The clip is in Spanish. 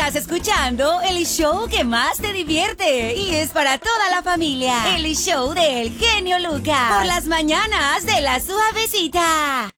Estás escuchando el show que más te divierte y es para toda la familia. El show del genio Lucas. Por las mañanas de La Suavecita.